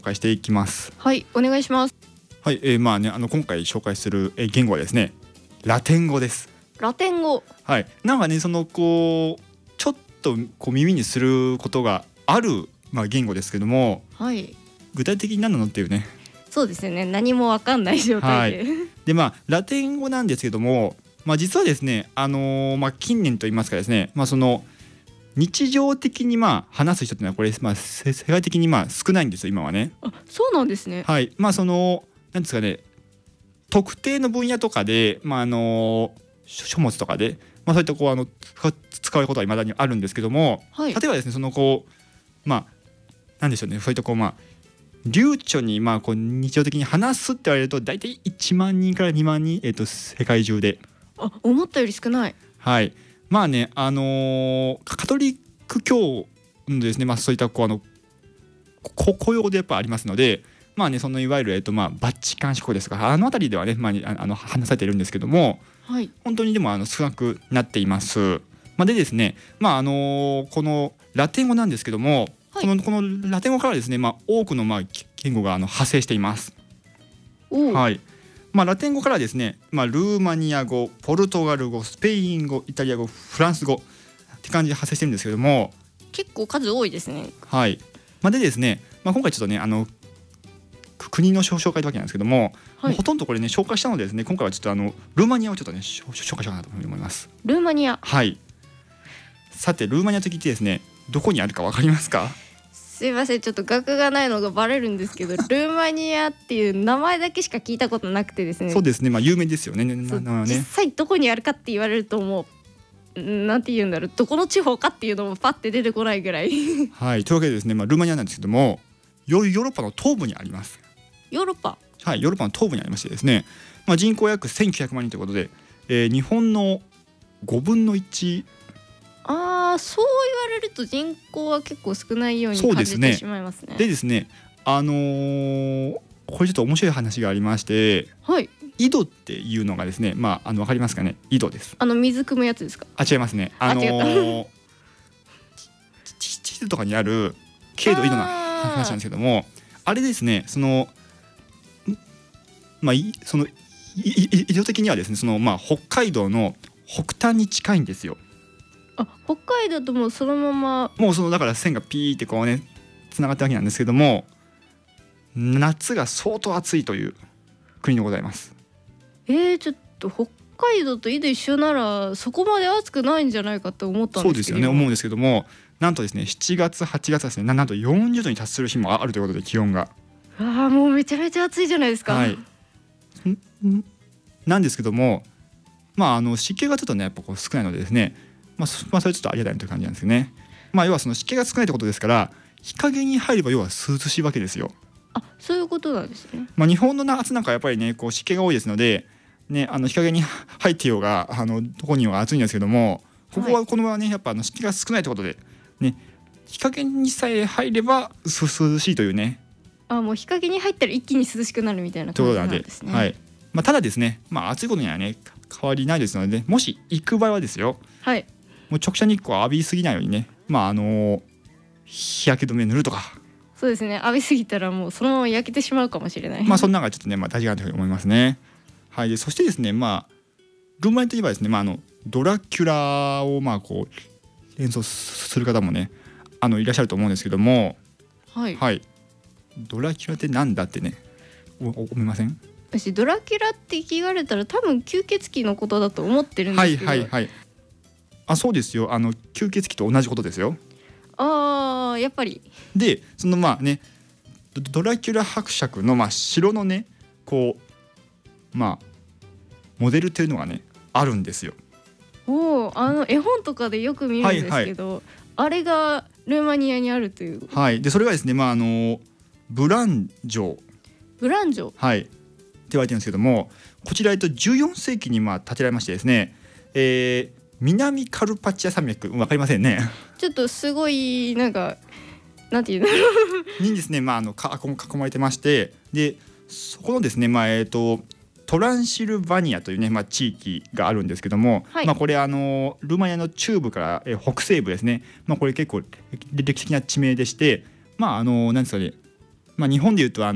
介していきます。 はい、お願いします。 はい、まあね、今回紹介する言語はですね、ラテン語です。 ラテン語。 はい、なんかね、ちょっと耳にすることがある、言語ですけども、 はい。 具体的に何なのっていうね。 そうですよね。何もわかんない状態で。 で、ラテン語なんですけども、実はですね、近年といいますかですね、その日常的に話す人っていうのはこれ、世界的に少ないんですよ、今はね。 あ、そうなんですね。 はい、なんですかね、特定の分野とかで、書物とかで、そういった使うことは未だにあるんですけども、 はい、 例えばですね、なんでしょうね、そういった流暢に日常的に話すって言われると大体1万人から2万人、世界中で。 あ、思ったより少ない。 はい、カトリック教のですね、そういった雇用でやっぱありますので、そのいわゆる、バチカン市国ですとか、辺りではね、話されているんですけども、 はい、 本当にでも少なくなっています。でですね、このラテン語なんですけども、 はい、 このラテン語からですね、多くの言語が派生しています。はい、ラテン語からですね、ルーマニア語、ポルトガル語、スペイン語、イタリア語、フランス語って感じで派生してるんですけども、 結構数多いですね。 はい、でですね、今回ちょっとね、国の紹介ってわけなんですけども、 はい、 ほとんどこれね紹介したのでですね、今回はちょっとルーマニアをちょっとね紹介しようかなと思います。 ルーマニア。 はい。さて、ルーマニアと聞いてですね、どこにあるかわかりますか？ すいません、ちょっと学がないのがバレるんですけどルーマニアっていう名前だけしか聞いたことなくてですね。 そうですね、有名ですよね。 実際どこにあるかって言われると、もうなんて言うんだろう、どこの地方かっていうのもパッて出てこないぐらいはい、というわけでですね、ルーマニアなんですけども、ヨーロッパの東部にあります。 ヨーロッパ。 はい、ヨーロッパの東部にありましてですね、人口約1900万人ということで、日本の5分の1。 そう言われると人口は結構少ないように感じてしまいますね。 でですね、これちょっと面白い話がありまして、 はい、 井戸っていうのがですね、わかりますかね？井戸です。 水汲むやつですか？ 違いますね。地図とかにある経度井戸の話なんですけども、あれですね、井戸的にはですね、北海道の北端に近いんですよ。 北海道ともそのままもうだから線がピーってつながったわけなんですけども、夏が相当暑いという国でございます。 ちょっと北海道と井戸一緒ならそこまで暑くないんじゃないかと思ったんですけど。 そうですよね、思うんですけども、なんとですね、7月8月ですね、なんと40度に達する日もあるということで、気温がもうめちゃめちゃ暑いじゃないですか。 はい、なんですけども、湿気がちょっとねやっぱ少ないのでですね、それちょっとありがたいという感じなんですよね。要はその湿気が少ないということですから、日陰に入れば要は涼しいわけですよ。 そういうことなんですね。 日本の夏なんかやっぱりね、湿気が多いですのでね、日陰に入っていようがどこにいようが暑いんですけども、ここはこのままねやっぱ湿気が少ないということでね、日陰にさえ入れば涼しいというね。 もう日陰に入ったら一気に涼しくなるみたいな感じなんですね。 はい。ただですね、暑いことにはね変わりないですので、もし行く場合はですよ、 はい、 もう直射日光を浴びすぎないようにね、日焼け止め塗るとか。 そうですね、浴びすぎたらもうそのまま焼けてしまうかもしれない。 そんなのがちょっとね、大事かなと思いますね。はい。でそしてですね、ルーマニアといえばですね、ドラキュラを連想する方もねいらっしゃると思うんですけども、 はい、 はい、ドラキュラってなんだってね思いません？ 私ドラキュラって聞かれたら多分吸血鬼のことだと思ってるんですけど。 はい。そうですよ、吸血鬼と同じことですよ。 やっぱり。 でドラキュラ伯爵の城のねモデルというのがねあるんですよ。 絵本とかでよく見るんですけど、あれがルーマニアにあるという。 はい。でそれがですね、ブラン城、はいって言われてるんですけども、こちら14世紀に建てられましてですね、南カルパチア山脈、わかりませんね。 ちょっとすごいなんていうのにですね、囲まれてまして、でそこのですね、トランシルバニアというね、地域があるんですけども、 はい、 これルーマニアの中部から北西部ですね、これ結構歴史的な地名でして、なんですかね、 日本でいうと